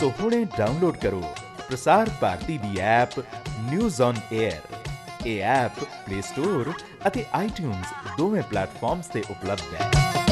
ਸੋ ਹੁਣੇ ਡਾਊਨਲੋਡ ਕਰੋ ਪ੍ਰਸਾਰ ਭਾਰਤੀ ਦੀ app news on air. ਇਹ ਐਪ ਪਲੇ ਸਟੋਰ ਅਤੇ ਆਈਟਿਊਨਸ ਦੋਵੇਂ ਪਲੇਟਫਾਰਮਸ ਤੇ ਉਪਲਬਧ ਹੈ।